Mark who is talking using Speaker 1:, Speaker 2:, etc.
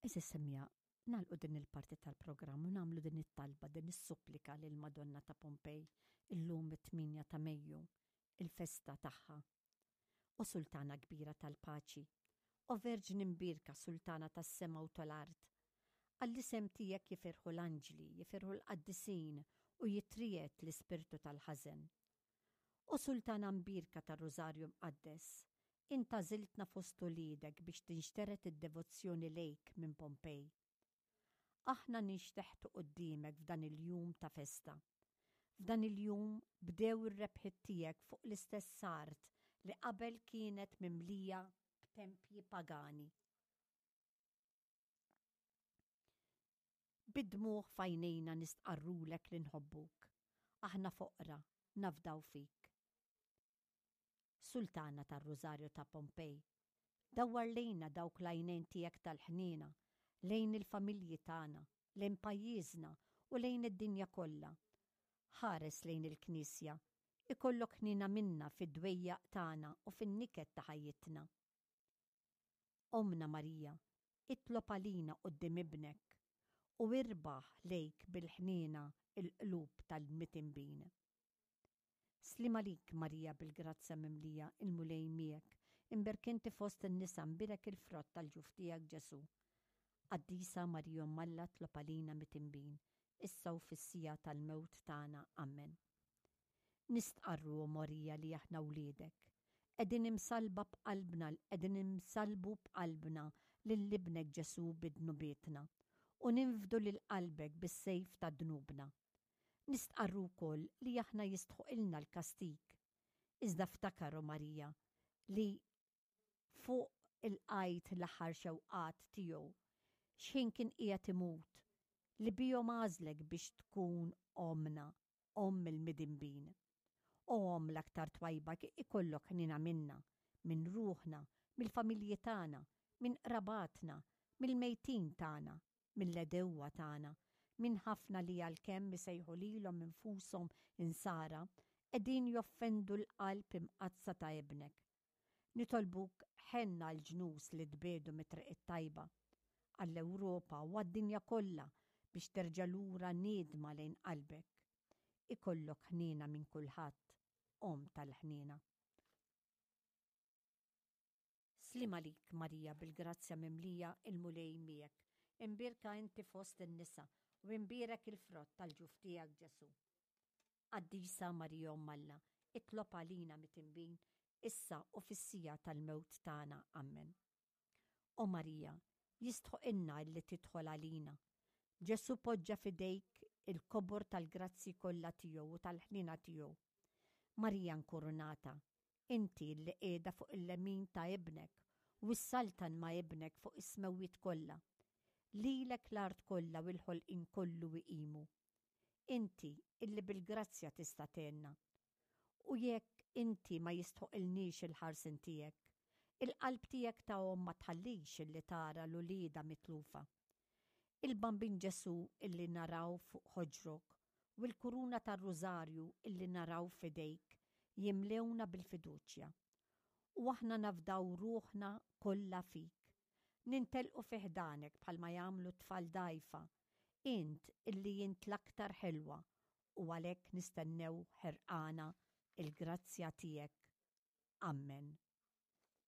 Speaker 1: Eżis semja, nagħlqu din il-parti tal-programm u nagħmlu din it-talba, din is-supplika lil Madonna ta' Pompej illum it-8 ta' Mejju, il-festa tagħha. U Sultana kbira tal-paċi, u Verġin imbirka Sultana tas-sema u tal-art, għall-isem tiegħek jifirħu l-anġli, jifirħu l-qaddisin u jitriet l-ispirtu tal-ħażen. U Sultana mbirka tar-Rożarju Mqaddes, inta żiltna fost ulidek biex tinxteret id-devozzjoni lejk minn Pompej. Aħna nixteħtu qudiemek f'dan il-jum ta' festa. F'dan il-jum bdew ir-rebħiet tiegħek fuq l-istess sart li qabel kienet mimlija b'tempji pagani. Bid-dmuħ fajnejna nistqarrulek li nħobbuk. Aħna foqra, nafdaw fik. Sultana tar-Rożarju ta' Pompej, dawwar lejna dawk l-għajnejn tiegħek tal-ħniena, lejn il-familji tagħna, lejn pajjiżna u lejn id-dinja kollha. Ħares lejn il-Knisja, ikollok ħniena minna fid-dwejjaq tagħna u fin-niket ta' ħajjitna. Omna Marija, itlob għalina quddiem ibnek u irbaħ lejk bil-ħniena il-qlub tal-mitinbin. Slim għalik Marija bil-grazza mimlija il-mulej miegħek, imberkinti fost in-nisa mbirek il-frott tal-ġuf tiegħek Ġesu. Qaddisa Marija Malla tlob għalina mitinbin, issa u fis-sija tal-mewt tagħna. Amen. Nistqarru Marija li aħna wliedek. Qegħdin imsalbu b'qalbna lill-ibnek Ġesu bidnu bietna u ninfdu lil qalbek bis-sejf ta' dnubna. Nistqarru wkoll li aħna jistħuqilna l-kastik. Iżda ftakaru Marija li fuq il-qajt l-aħħar xewqat tiegħu x'ħin kien qiegħed imut li bihom għażlek biex tkun omna, il-midinbin. Om l-aktar twajba ikollok ħnina minna, minn ruħna, mill-familji tagħna, minn qrabatna, mill-mejtin tagħna, mill-edewwa tagħna, minn ħafna li għalkemm isejħu lilhom infushom insara qegħdin joffendu l-qalb imqazza ta' ibnek. Nitolbuk ħenna l-ġnus li tbedu mit-triq it-tajba għall-Ewropa u għad-dinja kollha biex terġa' lura niedma lejn qalbek. Ikollok ħniena minn kulħadd, om tal-ħniena. Slim għalik Marija bil-grazzja mimlija il-mulej miegħek, imbirka inti fost in-nisa u imbirek il-frott tal-ġuf tiegħek Ġesu. Qaddisa Marija Malla, itlob għalina mitinbin, issa u fis-sija tal-mewt tagħna. Amen. O Marija, jistħoqilna li tidħol għalina. Ġesu poġġa fidejk il-kobor tal-grazzi kollha tiegħu u tal-ħnina tiegħu. Marija nkurunata, inti li qiegħda fuq il-lemin ta' ibnek u s-saltan ma' ibnek fuq is-smewwiet kollha. Lilek l-art kollha u l-ħolqien kollu iqimu. Inti illi bil-grazzja tista' tenna. U jekk inti ma jistħoqilniex il-ħarsin tiegħek, il-qalb tiegħek ta' ma tħallix illi tara l-ulieda mitlufa. Il-bambin Ġesu illi naraw fuq ħoġrok u l-kuruna tar-Rożarju illi naraw fidejk jimlewna bil-fiduċja. U aħna nafdaw ruħna kollha fik. Nintelqu fiħdanek bħalma jagħmlu tfal dajfa, int illi jint l-aktar ħelwa u għalhekk nistennew ħerqana il-grazzja tiegħek. Amen.